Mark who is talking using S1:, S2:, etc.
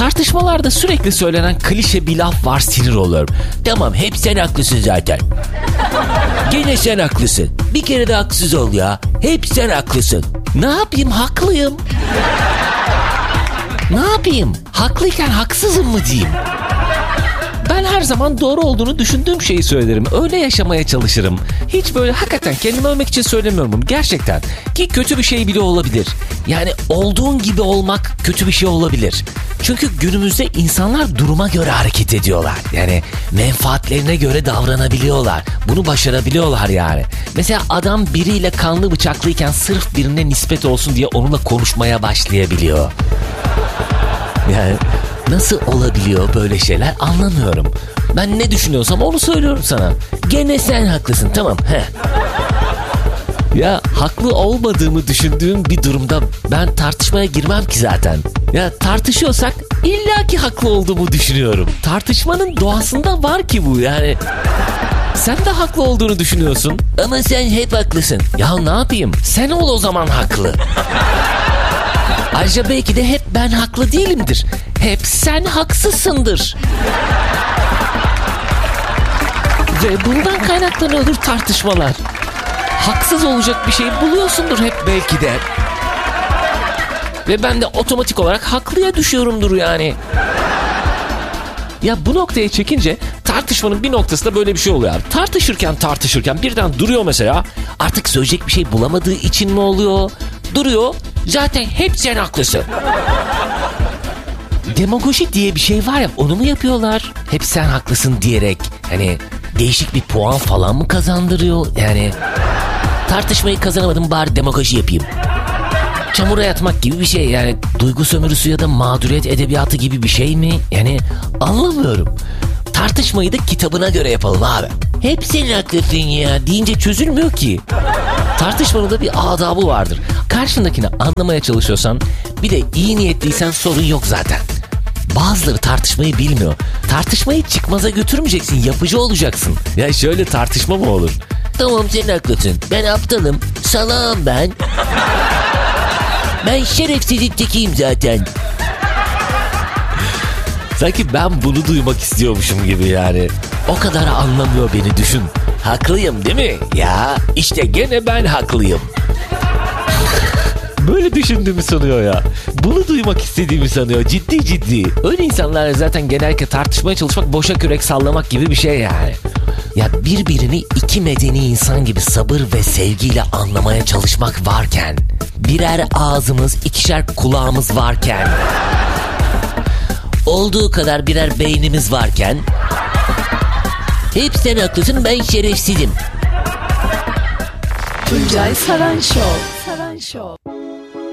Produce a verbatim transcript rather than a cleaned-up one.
S1: Tartışmalarda sürekli söylenen klişe bir laf var, sinir oluyorum. Tamam, hep sen haklısın zaten. Gene sen haklısın. Bir kere de haksız ol ya. Hep sen haklısın. Ne yapayım, haklıyım. Ne yapayım? Haklıyken haksızım mı diyeyim? Ben her zaman doğru olduğunu düşündüğüm şeyi söylerim. Öyle yaşamaya çalışırım. Hiç böyle hakikaten kendimi övmek için söylemiyorum. Gerçekten. Ki kötü bir şey bile olabilir. Yani olduğun gibi olmak kötü bir şey olabilir. Çünkü günümüzde insanlar duruma göre hareket ediyorlar. Yani menfaatlerine göre davranabiliyorlar. Bunu başarabiliyorlar yani. Mesela adam biriyle kanlı bıçaklıyken sırf birine nispet olsun diye onunla konuşmaya başlayabiliyor. Yani nasıl olabiliyor böyle şeyler anlamıyorum. Ben ne düşünüyorsam onu söylüyorum sana. Gene sen haklısın, tamam. Heh. Ya haklı olmadığımı düşündüğüm bir durumda ben tartışmaya girmem ki zaten. Ya tartışıyorsak illaki haklı olduğumu düşünüyorum. Tartışmanın doğasında var ki bu yani. Sen de haklı olduğunu düşünüyorsun ama sen hep haklısın. Ya ne yapayım? Sen ol o zaman haklı. Ayrıca belki de hep ben haklı değilimdir. Hep sen haksızsındır. Ve bundan kaynaklanıyordur tartışmalar. Haksız olacak bir şey buluyorsundur hep belki de. Ve ben de otomatik olarak haklıya düşüyorumdur yani. Ya bu noktaya çekince tartışmanın bir noktasında böyle bir şey oluyor abi. Tartışırken tartışırken birden duruyor mesela. Artık söyleyecek bir şey bulamadığı için mi oluyor? Duruyor. Zaten hep sen haklısın. Demagoji diye bir şey var ya, onu mu yapıyorlar? Hep sen haklısın diyerek. Hani değişik bir puan falan mı kazandırıyor? Yani tartışmayı kazanamadım, bari demagoji yapayım. Çamura yatmak gibi bir şey yani. Duygu sömürüsü ya da mağduriyet edebiyatı gibi bir şey mi? Yani anlamıyorum. Tartışmayı da kitabına göre yapalım abi. Hep sen haklısın ya deyince çözülmüyor ki. Tartışmanın da bir adabı vardır. Karşındakini anlamaya çalışıyorsan, bir de iyi niyetliysen sorun yok zaten. Bazıları tartışmayı bilmiyor. Tartışmayı çıkmaza götürmeyeceksin, yapıcı olacaksın. Ya şöyle tartışma mı olur? Tamam sen haklısın, ben aptalım, salağım ben. Ben şerefsizin tekiyim zaten. Sanki ben bunu duymak istiyormuşum gibi yani. O kadar anlamıyor beni, düşün. Haklıyım değil mi? Ya işte gene ben haklıyım. Böyle düşündüğümü sanıyor ya. Bunu duymak istediğimi sanıyor. Ciddi ciddi. Öyle insanlarla zaten genellikle tartışmaya çalışmak boşa kürek sallamak gibi bir şey yani. Ya birbirini iki medeni insan gibi sabır ve sevgiyle anlamaya çalışmak varken, birer ağzımız, ikişer kulağımız varken, olduğu kadar birer beynimiz varken, hep sen haklısın, ben şerefsizim.
S2: Tuncay Saran Show. Saran Show.